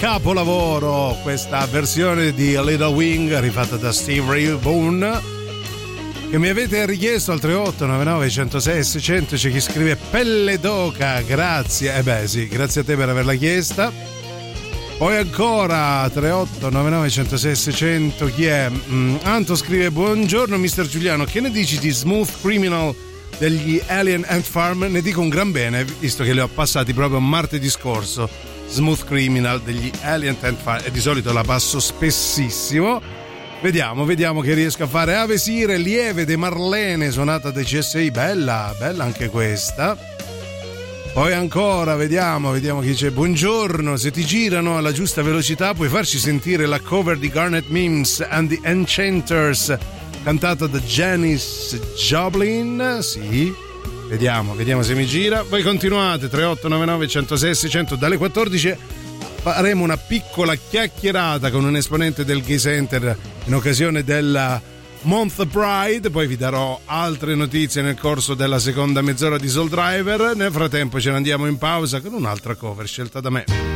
capolavoro questa versione di A Little Wing rifatta da Steve Ray Vaughan, che mi avete richiesto al 3899 106 600. C'è chi scrive pelle d'oca, grazie. Sì, grazie a te per averla chiesta. Poi ancora 3899 106 600. Chi è? Anto scrive: buongiorno mister Giuliano, che ne dici di Smooth Criminal degli Alien Ant Farm? Ne dico un gran bene, visto che li ho passati proprio martedì scorso. Smooth Criminal degli Alien Ant Farm, e di solito la passo spessissimo. Vediamo che riesco a fare. Avesire lieve de Marlene, suonata dai CSI, bella anche questa. Poi ancora, vediamo chi c'è. Buongiorno, se ti girano alla giusta velocità puoi farci sentire la cover di Garnet Mims and the Enchanters, cantata da Janis Joplin. Sì, vediamo se mi gira. Voi continuate, 3899 106 600. Dalle 14 faremo una piccola chiacchierata con un esponente del Gay Center in occasione della Month Pride, poi vi darò altre notizie nel corso della seconda mezz'ora di Soul Driver. Nel frattempo ce ne andiamo in pausa con un'altra cover scelta da me.